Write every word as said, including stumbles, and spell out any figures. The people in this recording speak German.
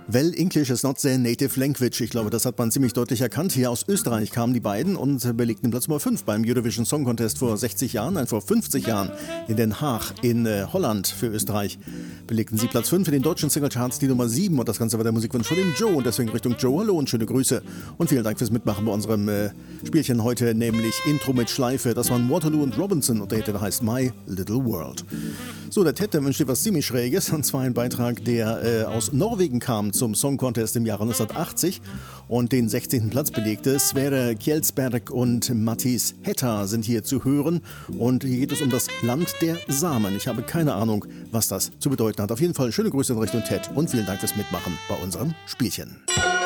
Well, English is not their native language. Ich glaube, das hat man ziemlich deutlich erkannt. Hier aus Österreich kamen die beiden und belegten Platz Nummer fünf beim Eurovision Song Contest vor sechzig Jahren, nein, vor fünfzig Jahren in Den Haag in äh, Holland für Österreich. Belegten sie Platz fünf in den deutschen Singlecharts, die Nummer sieben, und das Ganze war der Musikwunsch von dem Joe und deswegen Richtung Joe. Hallo und schöne Grüße und vielen Dank fürs Mitmachen bei unserem äh, Spielchen heute, nämlich Intro mit Schleife. Das waren Waterloo und Robinson und der Hit, der heißt My Little World. So, der Ted, der wünscht dir was ziemlich Schräges, und zwar ein Beitrag, der äh, aus Norwegen kam zum Song Contest im Jahre neunzehnhundertachtzig und den sechzehnten Platz belegte. Sverre Kjelsberg und Mattis Hetta sind hier zu hören und hier geht es um das Land der Samen. Ich habe keine Ahnung, was das zu bedeuten hat. Auf jeden Fall schöne Grüße in Richtung Ted und vielen Dank fürs Mitmachen bei unserem Spielchen.